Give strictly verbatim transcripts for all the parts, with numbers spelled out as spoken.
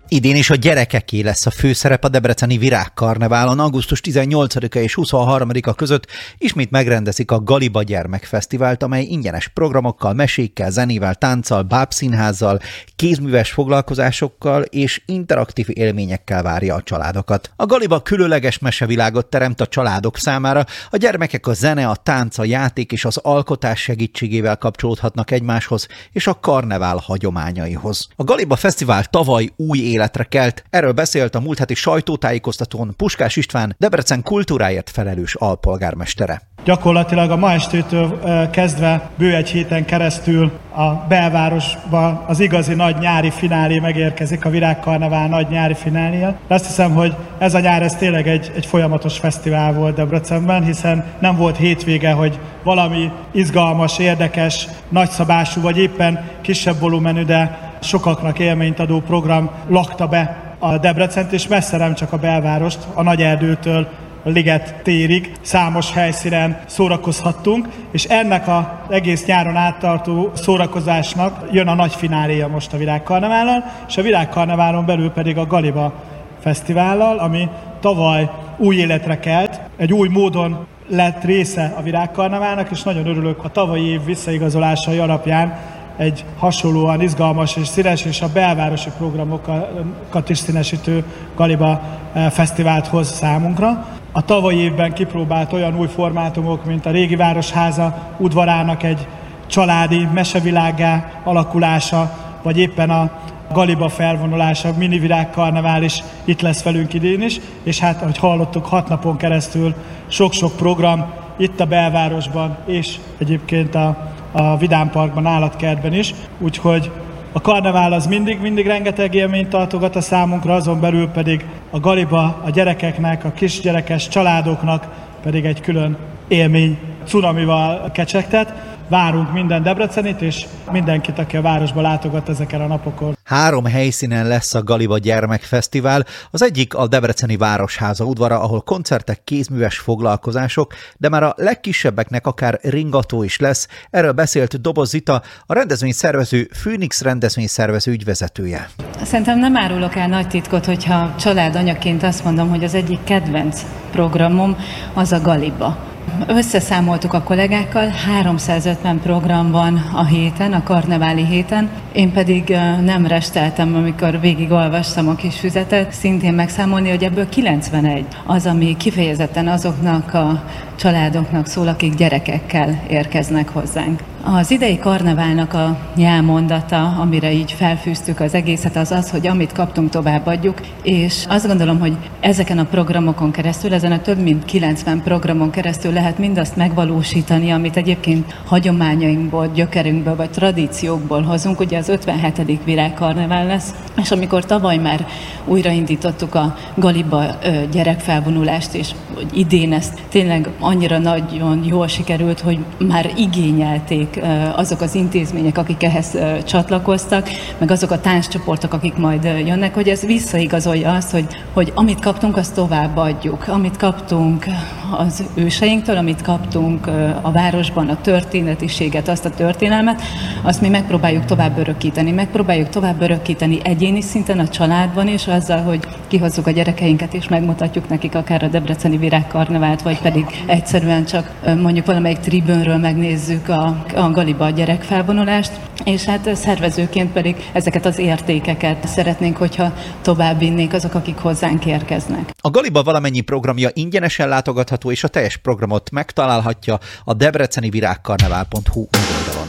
Idén is a gyerekeké lesz a főszerep a debreceni Virágkarneválon. augusztus tizennyolcadika és huszonharmadika között ismét megrendezik a Galiba Gyermekfesztivált, amely ingyenes programokkal, mesékkel, zenével, tánccal, bábszínházzal, kézműves foglalkozásokkal és interaktív élményekkel várja a családokat. A Galiba különleges mesevilágot teremt a családok számára, a gyermekek a zene, a tánc, a játék és az alkotás segítségével kapcsolódhatnak egymáshoz és a karnevál hagyományaihoz. A Galiba Fesztivál tavaly új életre kelt. Erről beszélt a múlt heti sajtótájékoztatón Puskás István, Debrecen kultúráért felelős alpolgármestere. Gyakorlatilag a ma estétől kezdve bő egy héten keresztül a belvárosba az igazi nagy nyári finálé megérkezik, a Virágkarnevál nagy nyári fináléja. Azt hiszem, hogy ez a nyár ez tényleg egy, egy folyamatos fesztivál volt Debrecenben, hiszen nem volt hétvége, hogy valami izgalmas, érdekes, nagyszabású vagy éppen kisebb volumenű, de sokaknak élményt adó program lakta be a Debrecent, és messze nem csak a belvárost, a Nagyerdőtől a Liget térig számos helyszínen szórakozhattunk, és ennek az egész nyáron áttartó szórakozásnak jön a nagy fináléja most a Virágkarneválon, és a Virágkarneválon belül pedig a Galiba Fesztivállal, ami tavaly új életre kelt, egy új módon lett része a Virágkarneválnak, és nagyon örülök a tavalyi év visszaigazolásai alapján egy hasonlóan izgalmas és színes és a belvárosi programokat is színesítő Galiba Fesztivált hoz számunkra. A tavalyi évben kipróbált olyan új formátumok, mint a régi Városháza udvarának egy családi mesevilággá alakulása, vagy éppen a Galiba felvonulása, mini Virágkarnevál is itt lesz velünk idén is, és hát, ahogy hallottuk, hat napon keresztül sok-sok program itt a belvárosban, és egyébként a a Vidám Parkban, Állatkertben is, úgyhogy a karnevál az mindig-mindig rengeteg élményt tartogat a számunkra, azon belül pedig a Galiba a gyerekeknek, a kisgyerekes családoknak pedig egy külön élmény cunamival kecsegtet. Várunk minden debrecenit és mindenkit, aki a városba látogat ezeken a napokon. Három helyszínen lesz a Galiba Gyermekfesztivál. Az egyik a debreceni Városháza udvara, ahol koncertek, kézműves foglalkozások, de már a legkisebbeknek akár ringató is lesz. Erről beszélt Doboz Zita, a rendezvény szervező Phoenix rendezvény szervező ügyvezetője. Szerintem nem árulok el nagy titkot, hogyha családanyaként azt mondom, hogy az egyik kedvenc programom az a Galiba. Összeszámoltuk a kollégákkal, háromszázötven program van a héten, a karneváli héten. Én pedig nem resteltem, amikor végigolvastam a kis füzetet, szintén megszámolni, hogy ebből kilencvenegy az, ami kifejezetten azoknak a családoknak szól, akik gyerekekkel érkeznek hozzánk. Az idei karneválnak a jelmondata, amire így felfűztük az egészet, az az, hogy amit kaptunk, továbbadjuk, és azt gondolom, hogy ezeken a programokon keresztül, ezen a több mint kilencven programon keresztül lehet mindazt megvalósítani, amit egyébként hagyományainkból, gyökerünkből vagy tradíciókból hozunk. Ugye az ötvenhetedik Virágkarnevál lesz, és amikor tavaly már újraindítottuk a Galiba gyerekfelvonulást, és hogy idén ezt tényleg annyira nagyon jól sikerült, hogy már igényelték azok az intézmények, akik ehhez csatlakoztak, meg azok a tánccsoportok, akik majd jönnek, hogy ez visszaigazolja azt, hogy, hogy amit kaptunk, azt továbbadjuk. Amit kaptunk az őseinktől, amit kaptunk a városban, a történetiséget, azt a történelmet, azt mi megpróbáljuk tovább örökíteni. Megpróbáljuk tovább örökíteni egyéni szinten, a családban is, azzal, hogy kihozzuk a gyerekeinket és megmutatjuk nekik akár a debreceni Virágkarnevált, vagy pedig egyszerűen csak mondjuk valamelyik tribünről megnézzük a, a Galiba gyerekfelvonulást, és hát szervezőként pedig ezeket az értékeket szeretnénk, hogyha tovább vinnék azok, akik hozzánk érkeznek. A Galiba valamennyi programja ingyenesen látogatható, és a teljes programot megtalálhatja a debreceni virágkarnevál pont hu oldalon.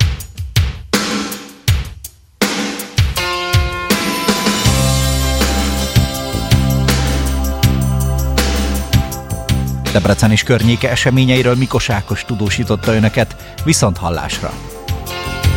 Debrecen és környéke eseményeiről Mikos Ákos tudósította önöket. Viszont hallásra!